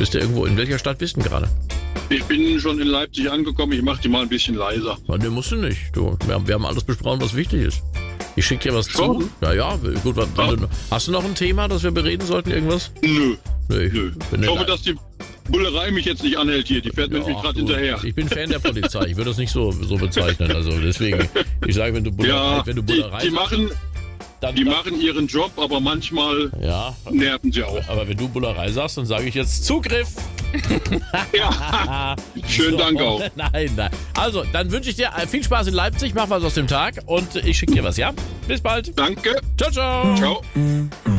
Bist du irgendwo, in welcher Stadt bist du denn gerade? Ich bin schon in Leipzig angekommen, ich mache die mal ein bisschen leiser. Ne, musst du nicht. Du, wir haben alles besprochen, was wichtig ist. Ich schicke dir was zu. Ja, gut. Hast du noch ein Thema, das wir bereden sollten? Irgendwas? Nö. Nö. Ich hoffe, dass die Bullerei mich jetzt nicht anhält hier. Die fährt mir gerade hinterher. Ich bin Fan der Polizei. Ich würde das nicht so bezeichnen. Also deswegen, ich sage, wenn du Bullerei die machen ihren Job, aber manchmal nerven sie auch. Aber wenn du Bullerei sagst, dann sage ich jetzt Zugriff. Ja, schönen Dank auch. Nein. Also, dann wünsche ich dir viel Spaß in Leipzig, mach was aus dem Tag und ich schicke dir was, ja? Bis bald. Danke. Ciao. Ciao.